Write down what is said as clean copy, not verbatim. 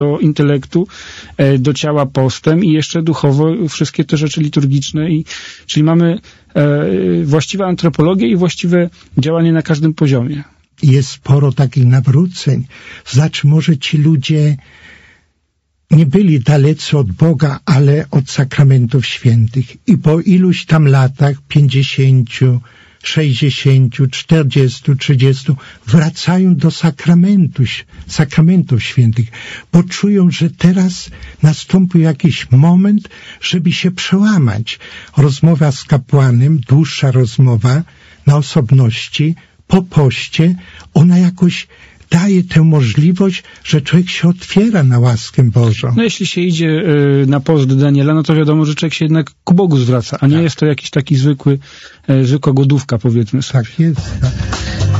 do intelektu, do ciała postem i jeszcze duchowo wszystkie te rzeczy liturgiczne. Czyli mamy właściwą antropologię i właściwe działanie na każdym poziomie. Jest sporo takich nawróceń. Znaczy, może ci ludzie nie byli dalecy od Boga, ale od sakramentów świętych. I po iluś tam latach, 50, 60, 40, 30, wracają do sakramentów świętych, bo czują, że teraz nastąpił jakiś moment, żeby się przełamać. Rozmowa z kapłanem, dłuższa rozmowa na osobności, po poście, ona jakoś daje tę możliwość, że człowiek się otwiera na łaskę Bożą. No jeśli się idzie na post Daniela, no to wiadomo, że człowiek się jednak ku Bogu zwraca, a nie jest to jakiś taki zwykła głodówka, powiedzmy sobie. Tak jest. Tak.